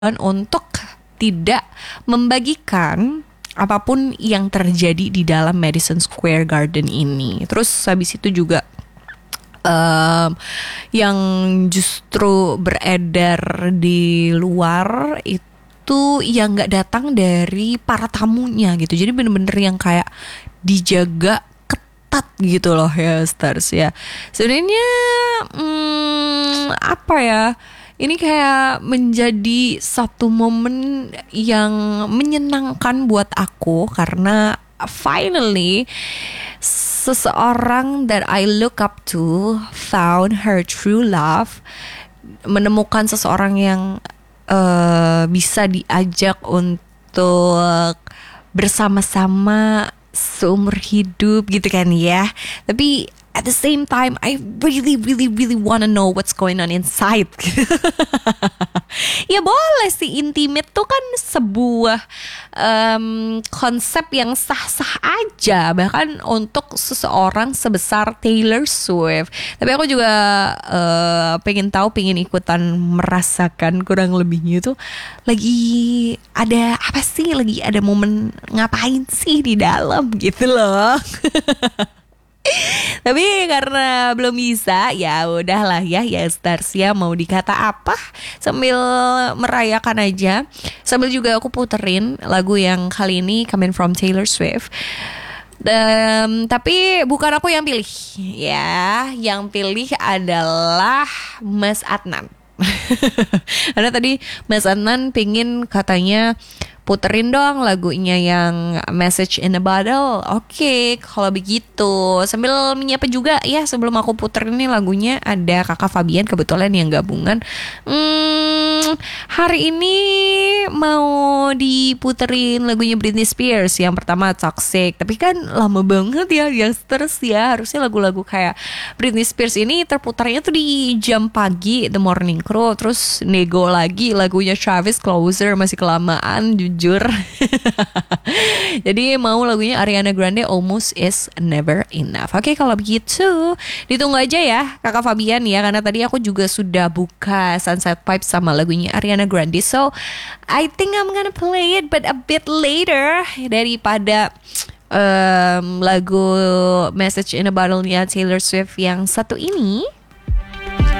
untuk tidak membagikan apapun yang terjadi di dalam Madison Square Garden ini. Terus habis itu juga yang justru beredar di luar itu yang nggak datang dari para tamunya gitu. Jadi bener-bener yang kayak dijaga ketat gitu loh ya Stars ya. Sebenarnya apa ya? Ini kayak menjadi satu momen yang menyenangkan buat aku karena finally seseorang that I look up to found her true love, menemukan seseorang yang bisa diajak untuk bersama-sama seumur hidup gitu kan ya. Tapi at the same time I really wanna know what's going on inside. Ya boleh sih, intimate tuh kan sebuah konsep yang sah-sah aja, bahkan untuk seseorang sebesar Taylor Swift. Tapi aku juga pengen ikutan merasakan kurang lebihnya itu lagi ada apa sih, lagi ada momen ngapain sih di dalam gitu loh. Tapi karena belum bisa, ya udahlah ya Stars ya, mau dikata apa sambil merayakan aja. Sambil juga aku puterin lagu yang kali ini coming from Taylor Swift. Tapi bukan aku yang pilih ya, yang pilih adalah Mas Adnan. Karena tadi Mas Adnan pingin katanya puterin dong lagunya yang Message in a Bottle. Oke, kalau begitu sambil menyapa juga ya, sebelum aku puterin nih lagunya, ada Kakak Fabian kebetulan yang gabungan. Hari ini mau diputerin lagunya Britney Spears. Yang pertama Toxic, tapi kan lama banget ya Youngsters ya. Harusnya lagu-lagu kayak Britney Spears ini terputarnya tuh di jam pagi, The Morning Crew. Terus nego lagi lagunya Travis, Closer, masih kelamaan jujur. Jadi mau lagunya Ariana Grande, Almost Is Never Enough. Oke, kalau begitu ditunggu aja ya Kakak Fabian ya, karena tadi aku juga sudah buka Sunset Vibes sama lagunya Ariana Grande. So I think I'm gonna play it but a bit later daripada lagu Message in a Bottle-nya Taylor Swift yang satu ini.